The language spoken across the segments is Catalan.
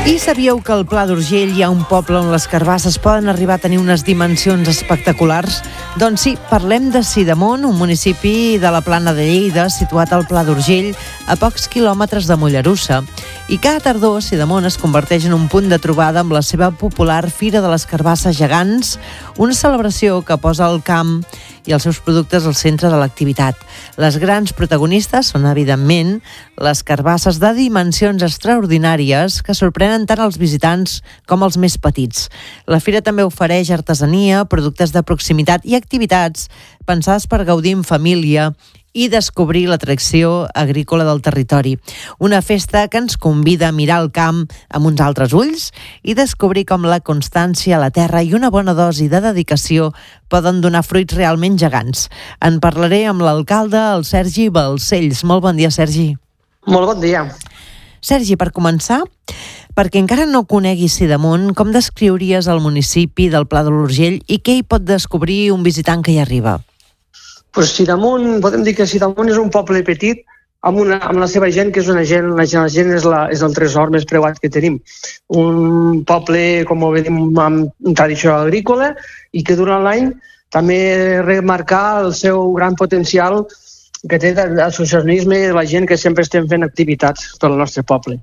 I sabíeu que al Pla d'Urgell hi ha un poble on les carbasses poden arribar a tenir unes dimensions espectaculars? Doncs sí, parlem de Sidamon, un municipi de la Plana de Lleida situat al Pla d'Urgell, a pocs quilòmetres de Mollerussa. I cada tardor, Sidamon es converteix en un punt de trobada amb la seva popular Fira de les Carbasses Gegants, una celebració que posa el camp i els seus productes al centre de l'activitat. Les grans protagonistes són, evidentment, les carbasses de dimensions extraordinàries que sorprenen tant els visitants com els més petits. La fira també ofereix artesania, productes de proximitat i activitats pensades per gaudir en família i descobrir l'atracció agrícola del territori. Una festa que ens convida a mirar el camp amb uns altres ulls i descobrir com la constància, la terra i una bona dosi de dedicació poden donar fruits realment gegants. En parlaré amb l'alcalde, el Sergi Balcells. Molt bon dia, Sergi. Molt bon dia. Sergi, per començar, perquè encara no coneguis Sidamon, com descriuries el municipi del Pla de l'Urgell i què hi pot descobrir un visitant que hi arriba? Pues Sidamon, podem dir que Sidamon és un poble petit amb la seva gent, que és la gent és el tresor més preuat que tenim. Un poble, com ho veiem, amb tradició agrícola i que durant l'any també remarcar el seu gran potencial que té d'associacionisme i de la gent que sempre estem fent activitats pel nostre poble.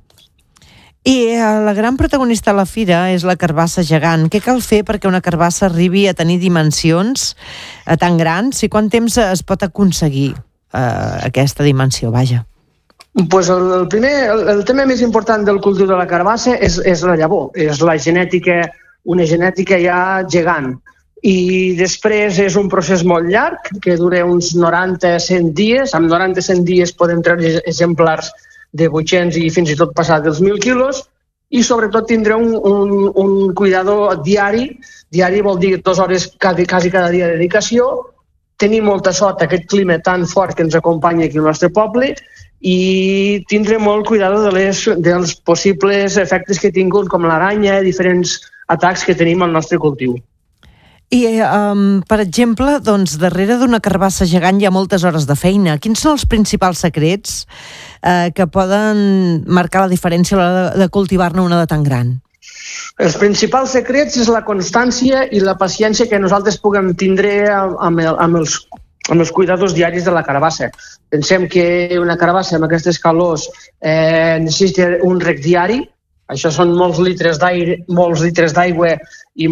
I la gran protagonista de la fira és la carbassa gegant. Què cal fer perquè una carbassa arribi a tenir dimensions tan grans i quant temps es pot aconseguir aquesta dimensió? Vaja. Pues el tema més important del cultiu de la carbassa és la llavor, és la genètica, una genètica ja gegant. I després és un procés molt llarg, que dura uns 90-100 dies. Amb 90-100 dies podem treure exemplars de 800 i fins i tot passar dels 1.000 quilos, i sobretot tindrà un cuidado diari. Diari vol dir 2 hores quasi cada dia de dedicació. Tenim molta sort, aquest clima tan fort que ens acompanya aquí al nostre poble, i tindré molt cuidado dels possibles efectes que tinguin, com l'aranya, diferents atacs que tenim al nostre cultiu. I, per exemple, doncs, darrere d'una carbassa gegant hi ha moltes hores de feina. Quins són els principals secrets que poden marcar la diferència a l'hora de cultivar-ne una de tan gran? Els principals secrets és la constància i la paciència que nosaltres puguem tindre amb els cuidados diaris de la carbassa. Pensem que una carbassa amb aquestes calors necessita un reg diari. Això són molts litres d'aigua i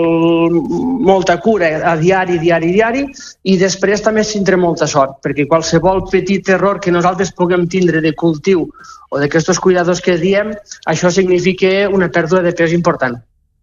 molta cura a diari, i després també tindrem molta sort, perquè qualsevol petit error que nosaltres puguem tindre de cultiu o d'aquests cuidados que diem, això significa una pèrdua de pes important.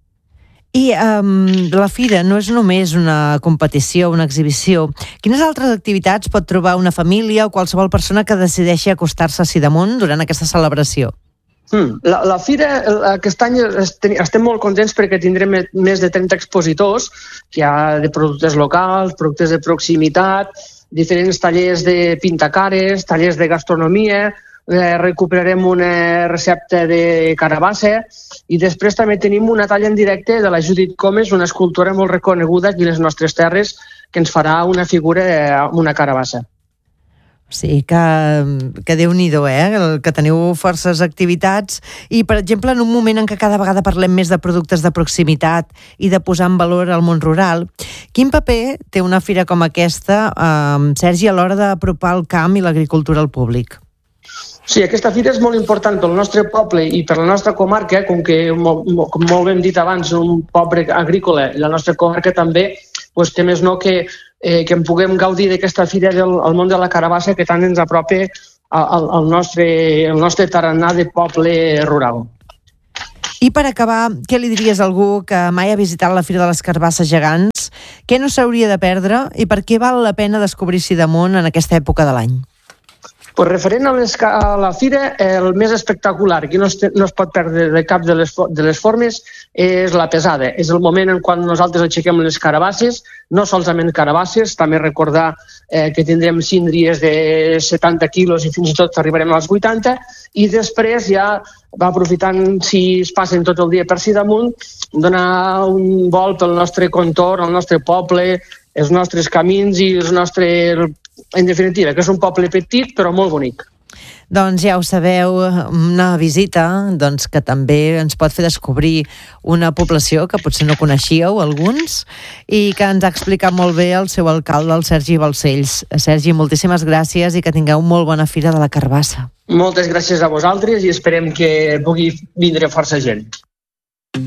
I la fira no és només una competició, una exhibició. Quines altres activitats pot trobar una família o qualsevol persona que decideixi acostar-se a Sidamon durant aquesta celebració? La fira, aquest any estem molt contents perquè tindrem més de 30 expositors, que hi ha de productes locals, productes de proximitat, diferents tallers de pintacares, tallers de gastronomia, recuperarem una recepta de carabassa i després també tenim una talla en directe de la Judit Comes, una escultora molt reconeguda aquí a les nostres terres, que ens farà una figura amb una carabassa. Sí, que Déu-n'hi-do, que teniu forces activitats i, per exemple, en un moment en què cada vegada parlem més de productes de proximitat i de posar en valor el món rural, quin paper té una fira com aquesta, Sergi, a l'hora d'apropar el camp i l'agricultura al públic? Sí, aquesta fira és molt important pel nostre poble i per la nostra comarca, com molt ben dit abans, un poble agrícola, i la nostra comarca també, té més no que en puguem gaudir d'aquesta fira del món de la carabassa que tant ens apropa al nostre tarannà de poble rural. I per acabar, què li diries a algú que mai ha visitat la Fira de les Carbasses Gegants? Què no s'hauria de perdre i per què val la pena descobrir Sidamon en aquesta època de l'any? Referent a la fira, el més espectacular, que no es pot perdre de cap de les formes, és la pesada. És el moment en quan nosaltres aixequem les carabasses, no solament carabasses, també recordar que tindrem síndries de 70 quilos i fins i tot arribarem als 80, i després ja, aprofitant si es passen tot el dia per Sidamon, donar un vol pel nostre contorn, el nostre poble, els nostres camins i en definitiva, que és un poble petit però molt bonic. Doncs ja ho sabeu, una visita que també ens pot fer descobrir una població que potser no coneixíeu, alguns, i que ens ha explicat molt bé el seu alcalde, el Sergi Balcells. Sergi, moltíssimes gràcies i que tingueu molt bona Fira de la Carbassa. Moltes gràcies a vosaltres i esperem que pugui vindre força gent.